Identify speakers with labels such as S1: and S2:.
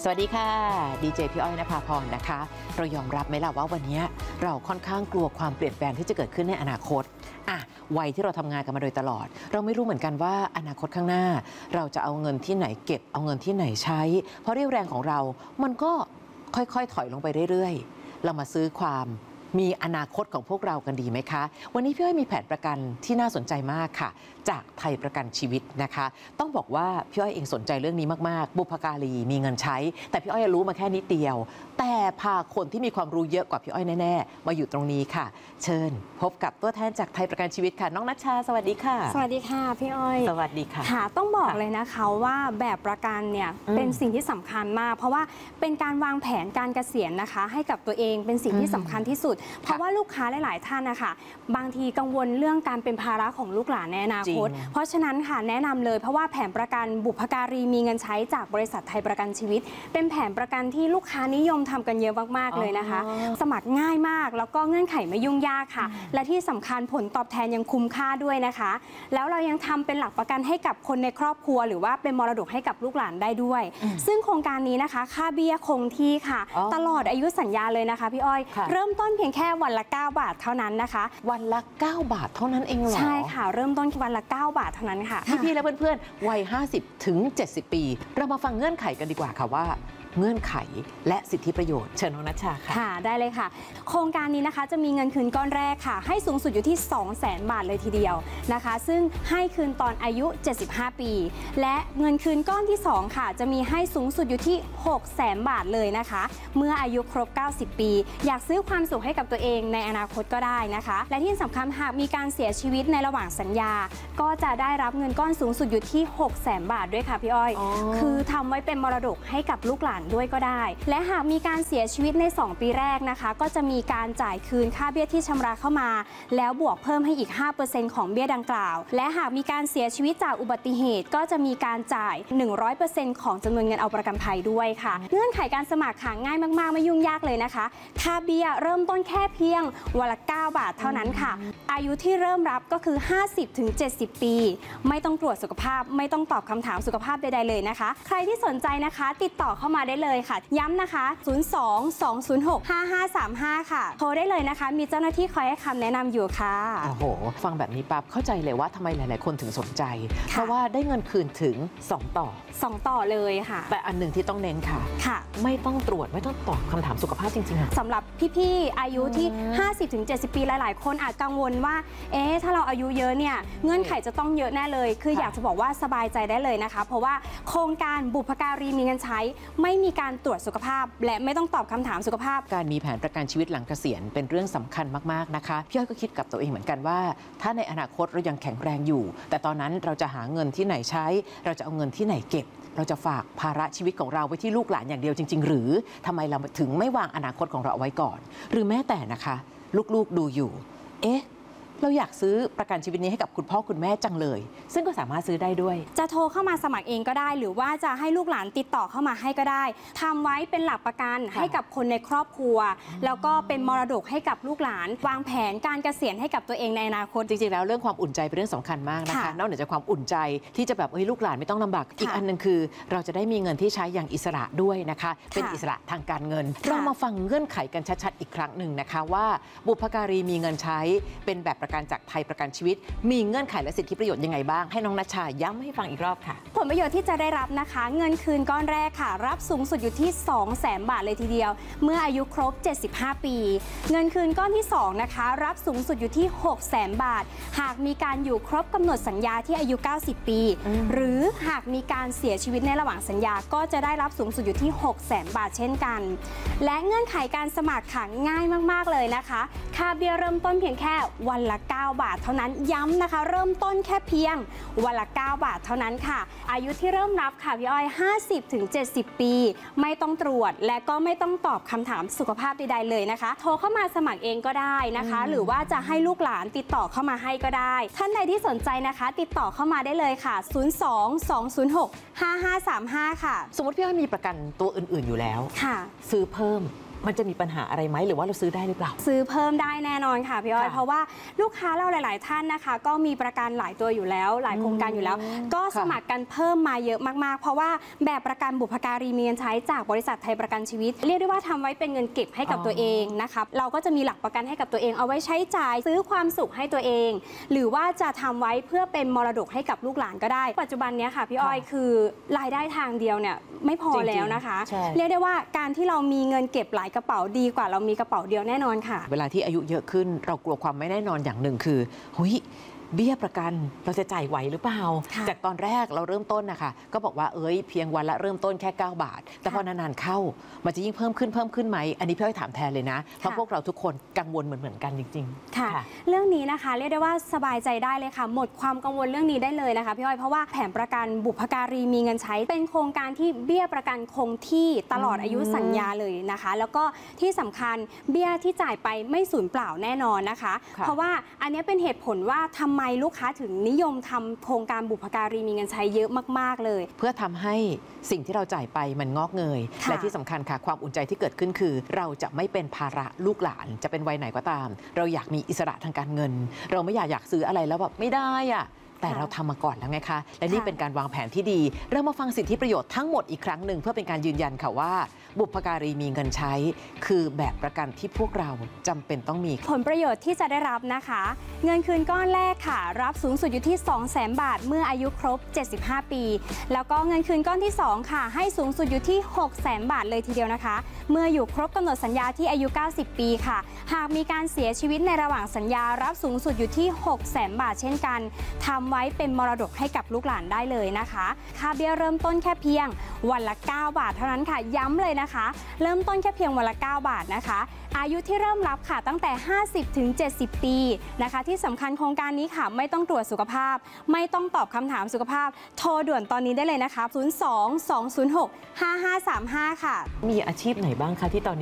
S1: สวัสดีค่ะดีเจพี่อ้อยณภาพรนะคะเรายอมรับไหมล่ะว่าวันนี้เราค่อนข้างกลัวความเปลี่ยนแปลงที่จะเกิดขึ้นในอนาคตวัยที่เราทำงานกันมาโดยตลอดเราไม่รู้เหมือนกันว่าอนาคตข้างหน้าเราจะเอาเงินที่ไหนเก็บเอาเงินที่ไหนใช้เพราะเรี่ยวแรงของเรามันก็ค่อยๆถอยลงไปเรื่อยๆเรามาซื้อความมีอนาคตของพวกเรากันดีไหมคะวันนี้พี่อ้อยมีแผนประกันที่น่าสนใจมากค่ะจากไทยประกันชีวิตนะคะต้องบอกว่าพี่อ้อยเองสนใจเรื่องนี้มากๆบุพการีมีเงินใช้แต่พี่อ้อยรู้มาแค่นิดเดียวแต่พาคนที่มีความรู้เยอะกว่าพี่อ้อยแน่ๆมาอยู่ตรงนี้ค่ะเชิญพบกับตัวแทนจากไทยประกันชีวิตค่ะน้องณัชชาสวัสดีค่ะ
S2: สวัสดีค่ะพี่อ้อย
S1: สวัสดีค่ะ
S2: ค่ะต้องบอกเลยนะคะว่าแบบประกันเนี่ยเป็นสิ่งที่สำคัญมากเพราะว่าเป็นการวางแผนการเกษียณนะคะให้กับตัวเองเป็นสิ่งที่สำคัญที่สุดเพราะว่าลูกค้าหลายๆท่านนะคะบางทีกังวลเรื่องการเป็นภาระของลูกหลานในอนาคตเพราะฉะนั้นค่ะแนะนำเลยเพราะว่าแผนประกันบุพการีมีเงินใช้จากบริษัทไทยประกันชีวิตเป็นแผนประกันที่ลูกค้านิยมทำกันเยอะมากๆเลยนะคะสมัครง่ายมากแล้วก็เงื่อนไขไม่ยุ่งยากค่ะและที่สำคัญผลตอบแทนยังคุ้มค่าด้วยนะคะแล้วเรายังทำเป็นหลักประกันให้กับคนในครอบครัวหรือว่าเป็นมรดกให้กับลูกหลานได้ด้วยซึ่งโครงการนี้นะคะค่าเบี้ยคงที่ค่ะตลอดอายุสัญญาเลยนะคะพี่อ้อยเริ่มต้นเพียงแค่วันละ9 บาทเท่านั้นนะคะ
S1: วันละ9 บาทเท่านั้นเองเหรอ
S2: ใช่ค่ะเริ่มต้นวันละ9 บาทเท่านั้นค่ะ
S1: พี่และเพื่อนๆวัย50 ถึง 70 ปีเรามาฟังเงื่อนไขกันดีกว่าค่ะว่าเงื่อนไขและสิทธิประโยชน์เชิญน้องณัชชาค่ะ
S2: ค่ะได้เลยค่ะโครงการนี้นะคะจะมีเงินคืนก้อนแรกค่ะให้สูงสุดอยู่ที่ 200,000 บาทเลยทีเดียวนะคะซึ่งให้คืนตอนอายุ 75 ปีและเงินคืนก้อนที่2ค่ะจะมีให้สูงสุดอยู่ที่ 600,000 บาทเลยนะคะเมื่ออายุครบ 90 ปีอยากซื้อความสุขให้กับตัวเองในอนาคตก็ได้นะคะและที่สำคัญหากมีการเสียชีวิตในระหว่างสัญญาก็จะได้รับเงินก้อนสูงสุดอยู่ที่ 600,000 บาทด้วยค่ะพี่อ้อยคือทำไว้เป็นมรดกให้กับลูกหลานด้วยก็ได้และหากมีการเสียชีวิตใน2 ปีแรกนะคะก็จะมีการจ่ายคืนค่าเบี้ยที่ชำระเข้ามาแล้วบวกเพิ่มให้อีก 5% ของเบี้ยดังกล่าวและหากมีการเสียชีวิตจากอุบัติเหตุก็จะมีการจ่าย 100% ของจำนวนเงินเอาประกันภัยด้วยค่ะเงื่อนไขการสมัครค่ะง่ายมากๆไม่ยุ่งยากเลยนะคะค่าเบี้ยเริ่มต้นแค่เพียงวันละ9 บาทเท่านั้นค่ะอายุที่เริ่มรับก็คือ 50-70 ปีไม่ต้องตรวจสุขภาพไม่ต้องตอบคำถามสุขภาพใดๆเลยนะคะใครที่สนใจนะคะติดต่อเข้ามาได้เลยค่ะย้ำนะคะ 02-206-5535 ค่ะโทรได้เลยนะคะมีเจ้าหน้าที่คอยให้คำแนะนำอยู่ค่ะ
S1: โอ้โหฟังแบบนี้ปั๊บเข้าใจเลยว่าทำไมหลายๆคนถึงสนใจเพราะว่าได้เงินคืนถึง2 ต่อ
S2: เลยค่ะ
S1: แต่อันหนึ่งที่ต้องเน้นค่ะไม่ต้องตรวจไม่ต้องตอบคำถามสุขภาพจริงๆค่ะ
S2: สำหรับพี่ๆอายุที่ 50-70 ปีหลายๆคนอาจกังวลว่าถ้าเราอายุเยอะเนี่ยเงื่อนไขจะต้องเยอะแน่เลยคืออยากจะบอกว่าสบายใจได้เลยนะคะเพราะว่าโครงการบุพการีมีเงินใช้ไม่มีการตรวจสุขภาพและไม่ต้องตอบคำถามสุขภาพ
S1: การมีแผนประกันชีวิตหลังเกษียณเป็นเรื่องสำคัญมากๆนะคะพี่อ้อยก็คิดกับตัวเองเหมือนกันว่าถ้าในอนาคตเรายังแข็งแรงอยู่แต่ตอนนั้นเราจะหาเงินที่ไหนใช้เราจะเอาเงินที่ไหนเก็บเราจะฝากภาระชีวิตของเราไว้ที่ลูกหลานอย่างเดียวจริงๆหรือทำไมเราถึงไม่วางอนาคตของเราเอาไว้ก่อนหรือแม้แต่นะคะลูกๆดูอยู่เราอยากซื้อประกันชีวิตนี้ให้กับคุณพ่อคุณแม่จังเลยซึ่งก็สามารถซื้อได้ด้วย
S2: จะโทรเข้ามาสมัครเองก็ได้หรือว่าจะให้ลูกหลานติดต่อเข้ามาให้ก็ได้ทำไว้เป็นหลักประกันให้กับคนในครอบครัวแล้วก็เป็นมรดกให้กับลูกหลานวางแผนการเกษียณให้กับตัวเองในอนาคต
S1: จริงๆแล้วเรื่องความอุ่นใจเป็นเรื่องสำคัญมากนะคะนอกเหนือจากความอุ่นใจที่จะแบบลูกหลานไม่ต้องลำบากอีกอันนึงคือเราจะได้มีเงินที่ใช้อย่างอิสระด้วยนะคะเป็นอิสระทางการเงินเรามาฟังเงื่อนไขกันชัดๆอีกครั้งหนึ่งนะคะว่าบุพการีมีเงินใช้เป็นแบบประกันจากไทยประกันชีวิตมีเงื่อนไขและสิทธิประโยชน์ยังไงบ้างให้น้องณัชชาย้ำให้ฟังอีกรอบค่ะ
S2: ผลประโยชน์ที่จะได้รับนะคะเงินคืนก้อนแรกค่ะรับสูงสุดอยู่ที่ 200,000 บาทเลยทีเดียวเมื่ออายุครบ 75 ปีเงินคืนก้อนที่2นะคะรับสูงสุดอยู่ที่ 600,000 บาทหากมีการอยู่ครบกำหนดสัญญาที่อายุ 90 ปีหรือหากมีการเสียชีวิตในระหว่างสัญญาก็จะได้รับสูงสุดอยู่ที่ 600,000 บาทเช่นกันและเงื่อนไขการสมัครค่ะง่ายมากๆเลยนะคะค่าเบี้ยเริ่มต้นเพียงแค่วันละ9 บาทเท่านั้นย้ำนะคะเริ่มต้นแค่เพียงวันละ9 บาทเท่านั้นค่ะอายุที่เริ่มรับค่ะพี่อ้อย 50-70 ปีไม่ต้องตรวจและก็ไม่ต้องตอบคำถามสุขภาพใดๆเลยนะคะโทรเข้ามาสมัครเองก็ได้นะคะหรือว่าจะให้ลูกหลานติดต่อเข้ามาให้ก็ได้ท่านใดที่สนใจนะคะติดต่อเข้ามาได้เลยค่ะ 02-206-5535 ค่ะ
S1: สมมติพี่อ้อยมีประกันตัวอื่นๆอยู่แล้ว
S2: ค่ะ
S1: ซื้อเพิ่มมันจะมีปัญหาอะไรไหมหรือว่าเราซื้อได้หรือเปล่า
S2: ซื้อเพิ่มได้แน่นอนค่ะพี่อ้อย
S1: ค่ะ
S2: เพราะว่าลูกค้าเราหลาย ๆ ท่านนะคะ ก็มีประกันหลายตัวอยู่แล้วหลายโครงการอยู่แล้ว ก็สมัครกันเพิ่มมาเยอะมาก ๆ เพราะว่าแบบประกันบุพการีมีเงินใช้จากบริษัทไทยประกันชีวิต เรียกได้ว่าทำไว้เป็นเงินเก็บให้กับตัวเองนะคะเราก็จะมีหลักประกันให้กับตัวเองเอาไว้ใช้จ่ายซื้อความสุขให้ตัวเอง หรือว่าจะทำไว้เพื่อเป็นมรดกให้กับลูกหลานก็ได้ปัจจุบันนี้ค่ะพี่อ้อยคือรายได้ทางเดียวเนี่ยไม่พอแล้วนะคะเรียกได้ว่าการที่เรามีเงินเก็บหลายกระเป๋าดีกว่าเรามีกระเป๋าเดียวแน่นอนค่ะ
S1: เวลาที่อายุเยอะขึ้นเรากลัวความไม่แน่นอนอย่างหนึ่งคือเฮ้ยเบี้ยประกันเราจะจ่ายไหวหรือเปล่าจากตอนแรกเราเริ่มต้นนะคะก็บอกว่าเพียงวันละเริ่มต้นแค่9 บาทแต่พอนานๆเข้ามันจะยิ่งเพิ่มขึ้นไหมอันนี้พี่อ้อยถามแทนเลยนะเพราะพวกเราทุกคนกังวลเหมือนกันจริงๆ
S2: ค่ะเรื่องนี้นะคะเรียกได้ว่าสบายใจได้เลยค่ะหมดความกังวลเรื่องนี้ได้เลยนะคะพี่อ้อยเพราะว่าแผนประกันบุพการีมีเงินใช้เป็นโครงการที่เบี้ยประกันคงที่ตลอดอายุสัญญาเลยนะคะแล้วก็ที่สำคัญเบี้ยที่จ่ายไปไม่สูญเปล่าแน่นอนนะคะเพราะว่าอันนี้เป็นเหตุผลว่าทำไมลูกค้าถึงนิยมทำโครงการบุพการีมีเงินใช้เยอะมากๆเลย
S1: เพื่อทำให้สิ่งที่เราจ่ายไปมันงอกเงยและที่สำคัญค่ะความอุ่นใจที่เกิดขึ้นคือเราจะไม่เป็นภาระลูกหลานจะเป็นวัยไหนก็ตามเราอยากมีอิสระทางการเงินเราไม่อยากซื้ออะไรแล้วแบบไม่ได้อะแต่เราทำมาก่อนแล้วไงคะและนี่เป็นการวางแผนที่ดีเรามาฟังสิทธิประโยชน์ทั้งหมดอีกครั้งหนึ่งเพื่อเป็นการยืนยันค่ะว่าบุพการีมีเงินใช้คือแบบประกันที่พวกเราจำเป็นต้องมี
S2: ผลประโยชน์ที่จะได้รับนะคะเงินคืนก้อนแรกค่ะรับสูงสุดอยู่ที่ 200,000 บาทเมื่ออายุครบ75 ปีแล้วก็เงินคืนก้อนที่2ค่ะให้สูงสุดอยู่ที่ 600,000 บาทเลยทีเดียวนะคะเมื่ออยู่ครบกำหนดสัญญาที่อายุ90 ปีค่ะหากมีการเสียชีวิตในระหว่างสัญญารับสูงสุดอยู่ที่ 600,000 บาทเช่นกันทำไว้เป็นมรดกให้กับลูกหลานได้เลยนะคะค่าเบี้ยเริ่มต้นแค่เพียงวันละ9 บาทเท่านั้นค่ะย้ำเลยนะคะเริ่มต้นแค่เพียงวันละ9 บาทนะคะอายุที่เริ่มรับค่ะตั้งแต่50 ถึง 70 ปีนะคะที่สำคัญโครงการนี้ค่ะไม่ต้องตรวจสุขภาพไม่ต้องตอบคำถามสุขภาพโทรด่วนตอนนี้ได้เลยนะคะ02 206 5535ค่ะ
S1: มีอาชีพไหนบ้างคะที่ตอนนี้